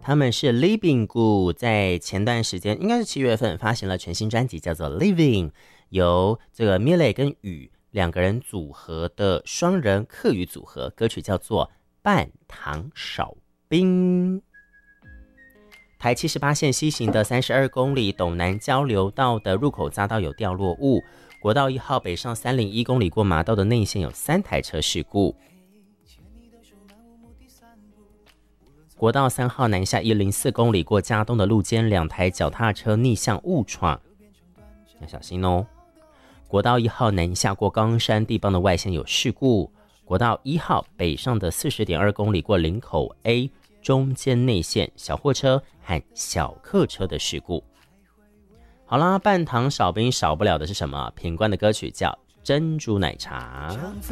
他们是 Living Good， 在前段时间应该是7月份发行了全新专辑，叫做 Living， 由这个 Miley 跟雨两个人组合的双人客语组合，歌曲叫做半糖少冰。台78线西行的32公里斗南交流道的入口匝道有掉落物，国道1号北上301公里过麻道的内线有3台车事故，国道3号南下104公里过嘉东的路肩2台脚踏车逆向误闯，要小心哦。国道1号南下过冈山地邦的外线有事故，国道1号北上的40.2公里过林口 A 中间内线小货车和小客车的事故。好啦，半糖少冰少不了的是什么？品冠的歌曲叫珍珠奶茶。